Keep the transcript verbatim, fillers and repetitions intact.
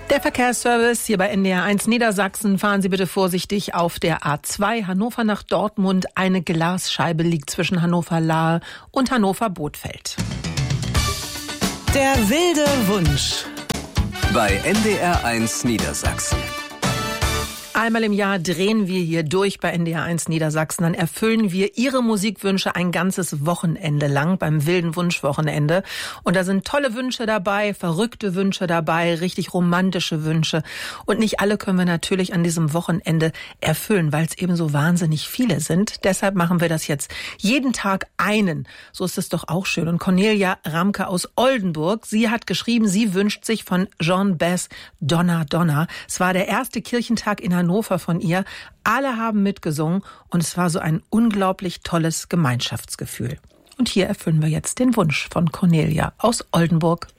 Der Verkehrsservice hier bei N D R eins Niedersachsen. Fahren Sie bitte vorsichtig auf der A zwei Hannover nach Dortmund. Eine Glasscheibe liegt zwischen Hannover-Lahe und Hannover-Bothfeld. Der wilde Wunsch bei N D R eins Niedersachsen. Einmal im Jahr drehen wir hier durch bei N D R eins Niedersachsen. Dann erfüllen wir Ihre Musikwünsche ein ganzes Wochenende lang beim wilden Wunschwochenende. Und da sind tolle Wünsche dabei, verrückte Wünsche dabei, richtig romantische Wünsche. Und nicht alle können wir natürlich an diesem Wochenende erfüllen, weil es eben so wahnsinnig viele sind. Deshalb machen wir das jetzt jeden Tag einen. So ist es doch auch schön. Und Cornelia Ramke aus Oldenburg, sie hat geschrieben, sie wünscht sich von John Bass Donna Donna. Es war der erste Kirchentag in Hannover von ihr. Alle haben mitgesungen und es war so ein unglaublich tolles Gemeinschaftsgefühl. Und hier erfüllen wir jetzt den Wunsch von Cornelia aus Oldenburg.